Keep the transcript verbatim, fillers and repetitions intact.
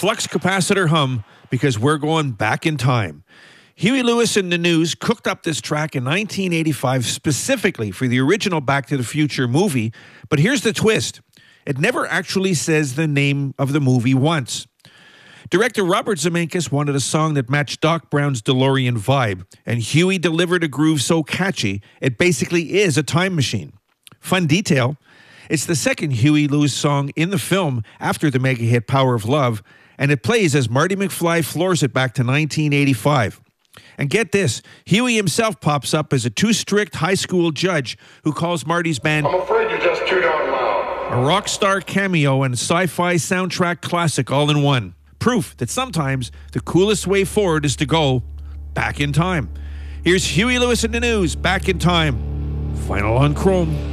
flux capacitor hum because we're going back in time. Huey Lewis and the News cooked up this track in nineteen eighty-five specifically for the original Back to the Future movie, but here's the twist. It never actually says the name of the movie once. Director Robert Zemeckis wanted a song that matched Doc Brown's DeLorean vibe, and Huey delivered a groove so catchy, it basically is a time machine. Fun detail, it's the second Huey Lewis song in the film after the mega hit Power of Love, and it plays as Marty McFly floors it back to nineteen eighty-five. And get this, Huey himself pops up as a too-strict high school judge who calls Marty's band I'm afraid you're just too darn loud. A rock star cameo and sci-fi soundtrack classic all in one. Proof that sometimes the coolest way forward is to go back in time. Here's Huey Lewis and the News, Back in Time. Final on Chrome.